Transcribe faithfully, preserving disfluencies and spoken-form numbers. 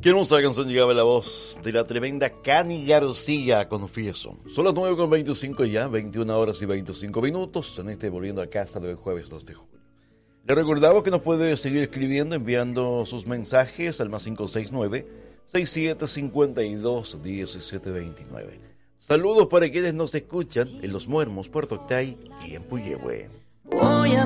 Qué hermosa canción llegaba la voz de la tremenda Cani García, confieso. Son las nueve con veinticinco ya, veintiuna horas y veinticinco minutos, en este Volviendo a Casa del jueves dos de julio. Le recordamos que nos puede seguir escribiendo, enviando sus mensajes al más cinco seis nueve, seis siete cinco dos, uno siete dos nueve. Saludos para quienes nos escuchan en Los Muermos, Puerto Octay y en Puyehue.